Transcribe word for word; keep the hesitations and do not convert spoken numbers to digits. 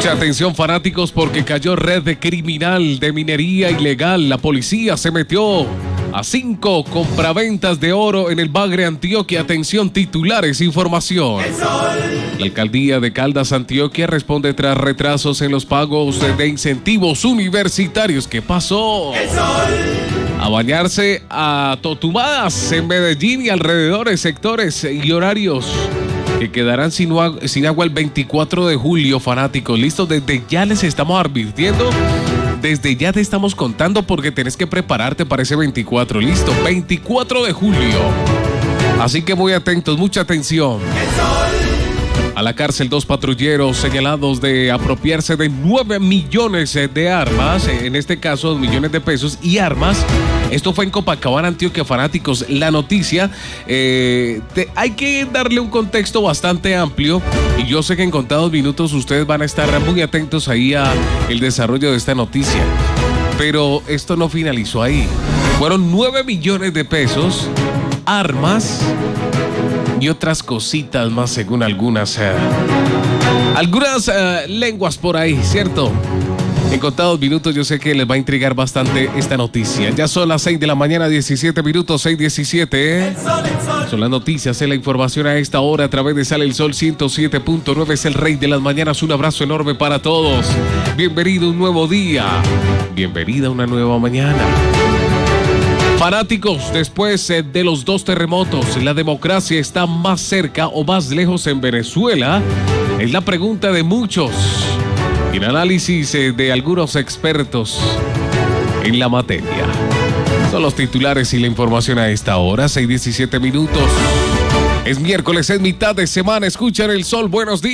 Mucha atención, fanáticos, porque cayó red de criminal de minería ilegal. La policía se metió a cinco compraventas de oro en el Bagre, Antioquia. Atención, titulares, información. La alcaldía de Caldas, Antioquia, responde tras retrasos en los pagos de incentivos universitarios. ¿Qué pasó? A bañarse a totumadas en Medellín y alrededores, sectores y horarios que quedarán sin, sin agua el veinticuatro de julio, fanáticos. Listo, desde ya les estamos advirtiendo, desde ya te estamos contando porque tenés que prepararte para ese veinticuatro. Listo, veinticuatro de julio. Así que muy atentos, mucha atención. A la cárcel dos patrulleros señalados de apropiarse de nueve millones de armas, en este caso dos millones de pesos y armas. Esto fue en Copacabana, Antioquia, fanáticos. La noticia, eh, te, hay que darle un contexto bastante amplio y yo sé que en contados minutos ustedes van a estar muy atentos ahí a el desarrollo de esta noticia. Pero esto no finalizó ahí. Fueron nueve millones de pesos, armas y otras cositas más, según algunas eh, algunas eh, lenguas por ahí, ¿cierto? En contados minutos yo sé que les va a intrigar bastante esta noticia. Ya son las seis de la mañana, diecisiete minutos, seis diecisiete. ¿eh? Son las noticias, es la información a esta hora a través de Sale el Sol ciento siete punto nueve. Es el rey de las mañanas. Un abrazo enorme para todos. Bienvenido a un nuevo día. Bienvenida a una nueva mañana. Fanáticos, después de los dos terremotos, ¿la democracia está más cerca o más lejos en Venezuela? Es la pregunta de muchos. En análisis de algunos expertos en la materia. Son los titulares y la información a esta hora, seis diecisiete minutos. Es miércoles, es mitad de semana. Escuchan el sol. Buenos días.